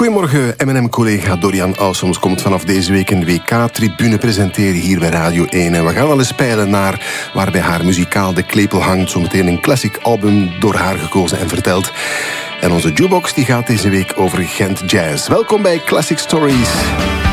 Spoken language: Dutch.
Goedemorgen, M&M-collega Dorian Aussoms komt vanaf deze week een WK-tribune presenteren hier bij Radio 1. En we gaan wel eens peilen naar waar bij haar muzikaal de klepel hangt. Zometeen een classic album door haar gekozen en verteld. En onze jukebox die gaat deze week over Gent Jazz. Welkom bij Classic Stories.